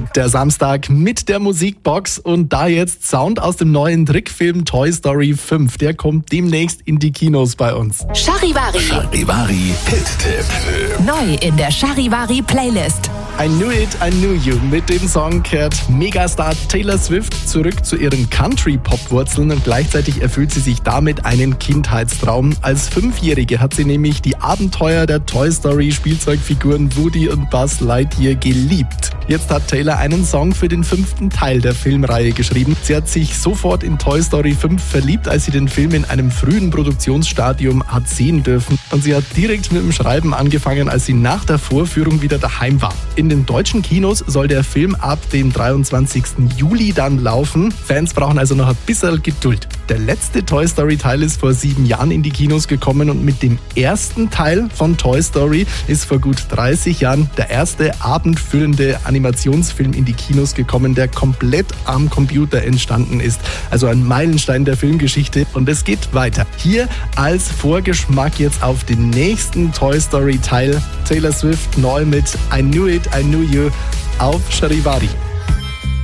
Der Samstag mit der Musikbox und da jetzt Sound aus dem neuen Trickfilm Toy Story 5. Der kommt demnächst in die Kinos bei uns. Charivari. Charivari Hit-Tipp. Neu in der Charivari Playlist. I Knew It, I Knew You. Mit dem Song kehrt Megastar Taylor Swift zurück zu ihren Country-Pop-Wurzeln und gleichzeitig erfüllt sie sich damit einen Kindheitstraum. Als 5-Jährige hat sie nämlich die Abenteuer der Toy Story Spielzeugfiguren Woody und Buzz Lightyear geliebt. Jetzt hat Taylor einen Song für den 5. Teil der Filmreihe geschrieben. Sie hat sich sofort in Toy Story 5 verliebt, als sie den Film in einem frühen Produktionsstadium hat sehen dürfen. Und sie hat direkt mit dem Schreiben angefangen, als sie nach der Vorführung wieder daheim war. In den deutschen Kinos soll der Film ab dem 23. Juli dann laufen. Fans brauchen also noch ein bisschen Geduld. Der letzte Toy Story Teil ist vor 7 Jahren in die Kinos gekommen und mit dem ersten Teil von Toy Story ist vor gut 30 Jahren der erste abendfüllende Animationsfilm in die Kinos gekommen, der komplett am Computer entstanden ist. Also ein Meilenstein der Filmgeschichte und es geht weiter. Hier als Vorgeschmack jetzt auf den nächsten Toy Story Teil Taylor Swift neu mit I Knew It, I Knew You auf Charivari.